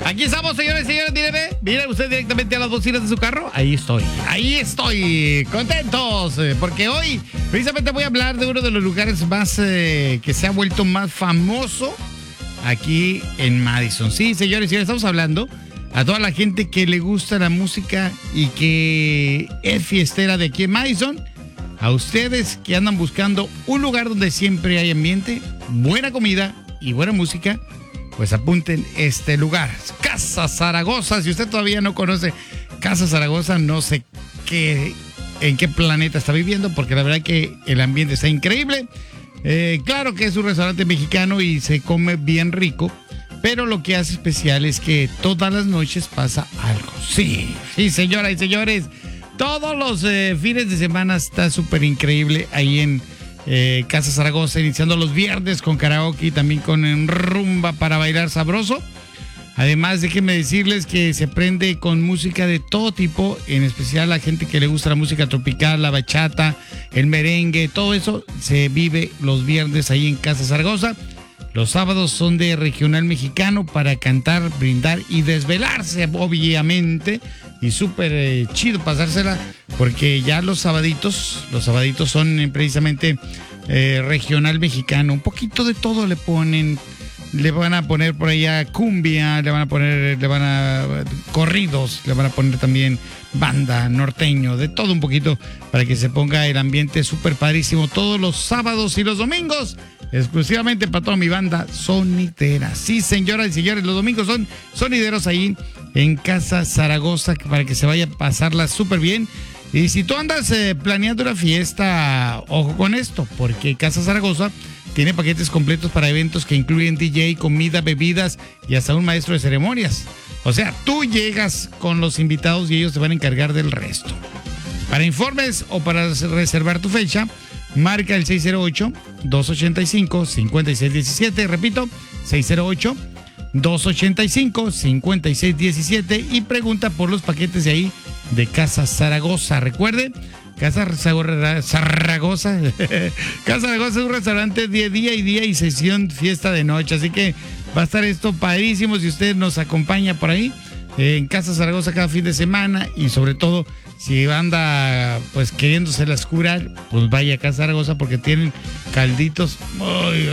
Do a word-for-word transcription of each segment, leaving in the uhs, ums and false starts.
Aquí estamos, señores y señores, míreme. Mire usted directamente a las bocinas de su carro. Ahí estoy, ahí estoy, contentos, eh, porque hoy precisamente voy a hablar de uno de los lugares más, eh, que se ha vuelto más famoso aquí en Madison. Sí, señores y señores, estamos hablando a toda la gente que le gusta la música y que es fiestera de aquí en Madison. A ustedes que andan buscando un lugar donde siempre hay ambiente, buena comida y buena música, pues apunten este lugar, Casa Zaragoza. Si usted todavía no conoce Casa Zaragoza, no sé qué, en qué planeta está viviendo, porque la verdad que el ambiente está increíble. Eh, claro que es un restaurante mexicano y se come bien rico, pero lo que hace especial es que todas las noches pasa algo. Sí, sí, señoras y señores, todos los eh, fines de semana está súper increíble ahí en Eh, Casa Zaragoza, iniciando los viernes con karaoke y también con en rumba para bailar sabroso. Además, déjenme decirles que se prende con música de todo tipo, en especial a la gente que le gusta la música tropical, la bachata, el merengue, todo eso se vive los viernes ahí en Casa Zaragoza. Los sábados son de regional mexicano para cantar, brindar y desvelarse, obviamente. Y súper eh, chido pasársela, porque ya los sabaditos, los sabaditos son eh, precisamente eh, regional mexicano. Un poquito de todo le ponen, le van a poner por allá cumbia, le van a poner, le van a corridos, le van a poner también banda, norteño, de todo un poquito, para que se ponga el ambiente súper padrísimo todos los sábados y los domingos. Exclusivamente para toda mi banda sonidera. Sí, señoras y señores, los domingos son sonideros ahí en Casa Zaragoza, para que se vaya a pasarla súper bien. Y si tú andas eh, planeando una fiesta, ojo con esto, porque Casa Zaragoza tiene paquetes completos para eventos que incluyen D J, comida, bebidas y hasta un maestro de ceremonias. O sea, tú llegas con los invitados y ellos te van a encargar del resto. Para informes o para reservar tu fecha, marca el seis cero ocho, dos ochenta y cinco, cincuenta y seis diecisiete. Repito, seis cero ocho, dos ochenta y cinco, cincuenta y seis diecisiete y pregunta por los paquetes de ahí de Casa Zaragoza. Recuerde, Casa Zaragoza, Casa Zaragoza es un restaurante de día y día y sesión fiesta de noche. Así que va a estar esto padrísimo si usted nos acompaña por ahí en Casa Zaragoza cada fin de semana, y sobre todo si anda pues queriéndoselas curar, pues vaya a Casa Zaragoza, porque tienen calditos muy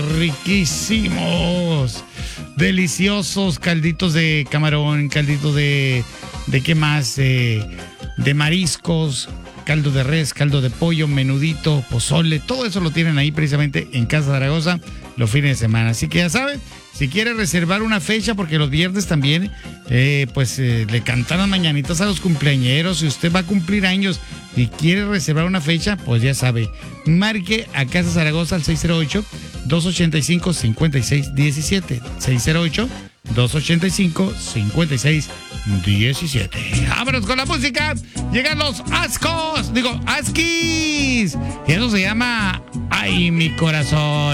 riquísimos, deliciosos, calditos de camarón, calditos de, de qué más, de, de mariscos, caldo de res, caldo de pollo, menudito, pozole, todo eso lo tienen ahí precisamente en Casa Zaragoza los fines de semana. Así que ya saben, si quiere reservar una fecha, porque los viernes también, eh, pues eh, le cantan las mañanitas a los cumpleañeros. Si usted va a cumplir años y quiere reservar una fecha, pues ya sabe, marque a Casa Zaragoza al seis cero ocho, dos ochenta y cinco, cincuenta y seis diecisiete. seis cero ocho, dos ochenta y cinco, cincuenta y seis diecisiete. Vámonos con la música. Llegan los Ascos, digo, Askis. Y eso se llama Ay, mi corazón.